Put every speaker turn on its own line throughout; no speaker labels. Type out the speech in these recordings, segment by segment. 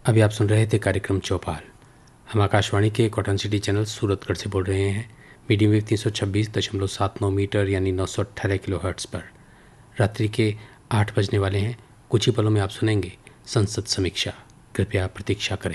अभी आप सुन रहे थे कार्यक्रम चौपाल। हम आकाशवाणी के कॉटन सिटी चैनल सूरतगढ़ से बोल रहे हैं। मीडियम वेव 326.79 मीटर यानी 918 किलोहर्ट्ज़ पर। रात्रि के 8 बजने वाले हैं। कुछ ही पलों में आप सुनेंगे संसद समीक्षा। कृपया प्रतीक्षा करें।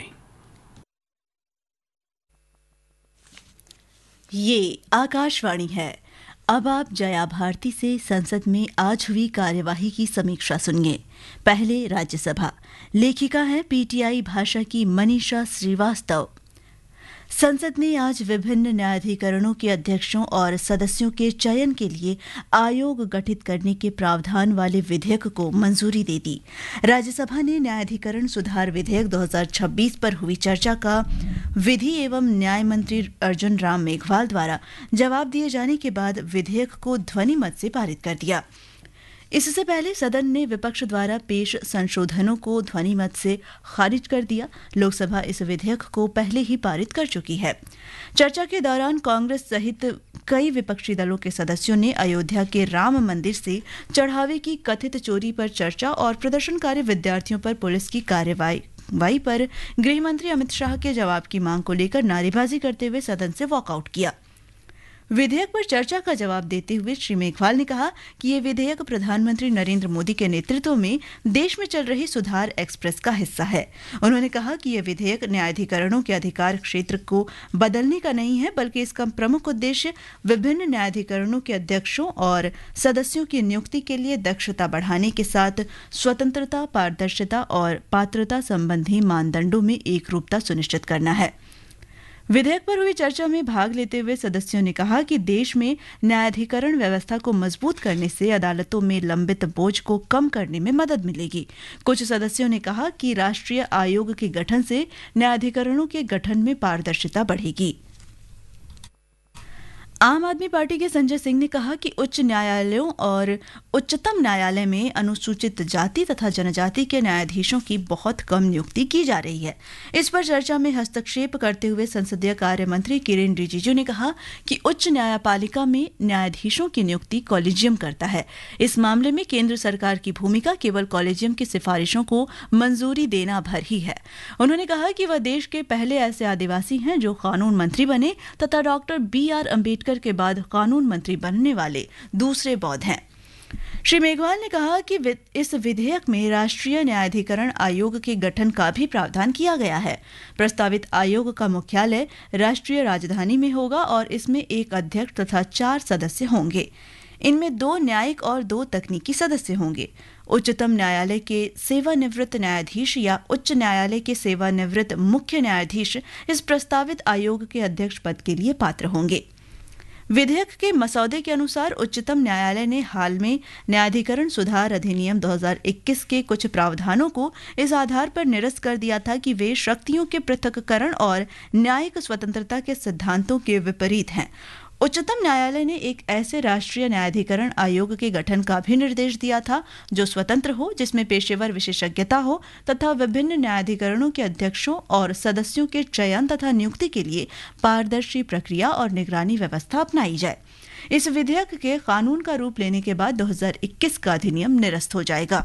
ये आकाशवाणी है। अब आप जया भारती से संसद में आज हुई कार्यवाही की समीक्षा सुनिए। पहले राज्यसभा। लेखिका हैं पीटीआई भाषा की मनीषा श्रीवास्तव। संसद ने आज विभिन्न न्यायाधिकरणों के अध्यक्षों और सदस्यों के चयन के लिए आयोग गठित करने के प्रावधान वाले विधेयक को मंजूरी दे दी। राज्यसभा ने न्यायाधिकरण सुधार विधेयक 2026 पर हुई चर्चा का विधि एवं न्याय मंत्री अर्जुन राम मेघवाल द्वारा जवाब दिए जाने के बाद विधेयक को ध्वनिमत से पारित कर दिया। इससे पहले सदन ने विपक्ष द्वारा पेश संशोधनों को ध्वनिमत से खारिज कर दिया। लोकसभा इस विधेयक को पहले ही पारित कर चुकी है। चर्चा के दौरान कांग्रेस सहित कई विपक्षी दलों के सदस्यों ने अयोध्या के राम मंदिर से चढ़ावे की कथित चोरी पर चर्चा और प्रदर्शनकारी विद्यार्थियों पर पुलिस की कार्रवाई पर गृह मंत्री अमित शाह के जवाब की मांग को लेकर नारेबाजी करते हुए सदन से वॉकआउट किया। विधेयक पर चर्चा का जवाब देते हुए श्री मेघवाल ने कहा कि ये विधेयक प्रधानमंत्री नरेंद्र मोदी के नेतृत्व में देश में चल रही सुधार एक्सप्रेस का हिस्सा है। उन्होंने कहा कि यह विधेयक न्यायाधिकरणों के अधिकार क्षेत्र को बदलने का नहीं है, बल्कि इसका प्रमुख उद्देश्य विभिन्न न्यायाधिकरणों के अध्यक्षों और सदस्यों की नियुक्ति के लिए दक्षता बढ़ाने के साथ स्वतंत्रता, पारदर्शिता और पात्रता संबंधी मानदंडों में एकरूपता सुनिश्चित करना है। विधेयक पर हुई चर्चा में भाग लेते हुए सदस्यों ने कहा कि देश में न्यायाधिकरण व्यवस्था को मजबूत करने से अदालतों में लंबित बोझ को कम करने में मदद मिलेगी। कुछ सदस्यों ने कहा कि राष्ट्रीय आयोग के गठन से न्यायाधिकरणों के गठन में पारदर्शिता बढ़ेगी। आम आदमी पार्टी के संजय सिंह ने कहा कि उच्च न्यायालयों और उच्चतम न्यायालय में अनुसूचित जाति तथा जनजाति के न्यायाधीशों की बहुत कम नियुक्ति की जा रही है। इस पर चर्चा में हस्तक्षेप करते हुए संसदीय कार्य मंत्री किरेन रिजिजू ने कहा कि उच्च न्यायपालिका में न्यायाधीशों की नियुक्ति कॉलेजियम करता है। इस मामले में केंद्र सरकार की भूमिका केवल कॉलेजियम की सिफारिशों को मंजूरी देना भर ही है। उन्होंने कहा कि वह देश के पहले ऐसे आदिवासी हैं जो कानून मंत्री बने तथा डॉक्टर BR अम्बेडकर के बाद कानून मंत्री बनने वाले दूसरे बौद्ध हैं। श्री मेघवाल ने कहा कि इस विधेयक में राष्ट्रीय न्यायाधिकरण आयोग के गठन का भी प्रावधान किया गया है। प्रस्तावित आयोग का मुख्यालय राष्ट्रीय राजधानी में होगा और इसमें एक अध्यक्ष तथा 4 सदस्य होंगे। इनमें 2 न्यायिक और 2 तकनीकी सदस्य होंगे। उच्चतम न्यायालय के सेवानिवृत्त न्यायाधीश या उच्च न्यायालय के सेवानिवृत्त मुख्य न्यायाधीश इस प्रस्तावित आयोग के अध्यक्ष पद के लिए पात्र होंगे। विधेयक के मसौदे के अनुसार उच्चतम न्यायालय ने हाल में न्यायाधिकरण सुधार अधिनियम 2021 के कुछ प्रावधानों को इस आधार पर निरस्त कर दिया था कि वे शक्तियों के पृथक्करण और न्यायिक स्वतंत्रता के सिद्धांतों के विपरीत हैं। उच्चतम न्यायालय ने एक ऐसे राष्ट्रीय न्यायाधिकरण आयोग के गठन का भी निर्देश दिया था जो स्वतंत्र हो, जिसमें पेशेवर विशेषज्ञता हो तथा विभिन्न न्यायाधिकरणों के अध्यक्षों और सदस्यों के चयन तथा नियुक्ति के लिए पारदर्शी प्रक्रिया और निगरानी व्यवस्था अपनाई जाए। इस विधेयक के कानून का रूप लेने के बाद 2021 का अधिनियम निरस्त हो जाएगा।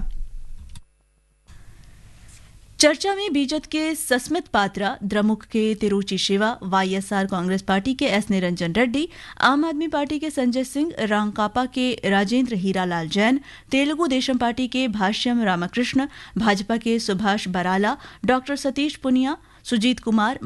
चर्चा में बीजेपी के सस्मित पात्रा, द्रमुक के तिरुचि शिवा, YSR कांग्रेस पार्टी के S निरंजन रेड्डी, आम आदमी पार्टी के संजय सिंह, रांकापा के राजेंद्र हीरालाल जैन, तेलुगु देशम पार्टी के भाष्यम रामकृष्ण, भाजपा के सुभाष बराला, डॉक्टर सतीश पुनिया, सुजीत कुमार,